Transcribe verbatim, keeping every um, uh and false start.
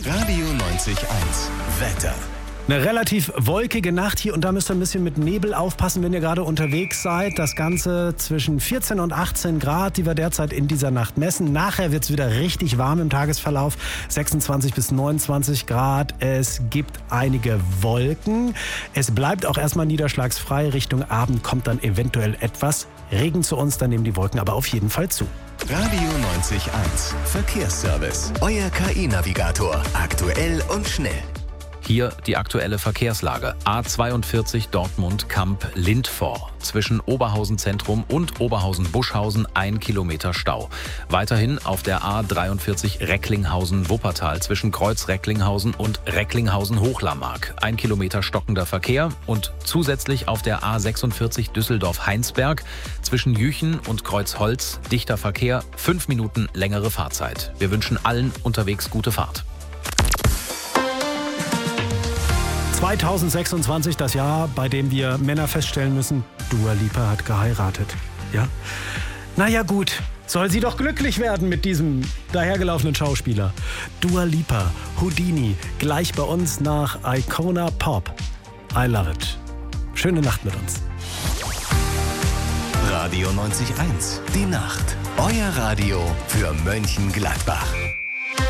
Radio neunzig Eins. Wetter. Eine relativ wolkige Nacht hier und da müsst ihr ein bisschen mit Nebel aufpassen, wenn ihr gerade unterwegs seid. Das Ganze zwischen vierzehn und achtzehn Grad, die wir derzeit in dieser Nacht messen. Nachher wird es wieder richtig warm im Tagesverlauf, sechsundzwanzig bis neunundzwanzig Grad. Es gibt einige Wolken. Es bleibt auch erstmal niederschlagsfrei. Richtung Abend kommt dann eventuell etwas Regen zu uns, dann nehmen die Wolken aber auf jeden Fall zu. Radio neunzig Eins. Verkehrsservice. Euer K I-Navigator. Aktuell und schnell. Hier die aktuelle Verkehrslage. A zweiundvierzig Dortmund-Kamp-Lindvor. Zwischen Oberhausen Zentrum und Oberhausen-Buschhausen ein Kilometer Stau. Weiterhin auf der A dreiundvierzig Recklinghausen-Wuppertal zwischen Kreuz-Recklinghausen und Recklinghausen-Hochlammark. Ein Kilometer stockender Verkehr und zusätzlich auf der A sechsundvierzig Düsseldorf-Heinsberg zwischen Jüchen und Kreuzholz dichter Verkehr, fünf Minuten längere Fahrzeit. Wir wünschen allen unterwegs gute Fahrt. zweitausendsechsundzwanzig, das Jahr, bei dem wir Männer feststellen müssen, Dua Lipa hat geheiratet. Ja? Naja gut, soll sie doch glücklich werden mit diesem dahergelaufenen Schauspieler. Dua Lipa, Houdini, gleich bei uns nach Icona Pop. I love it. Schöne Nacht mit uns. Radio neunzig Eins. Die Nacht. Euer Radio für Mönchengladbach.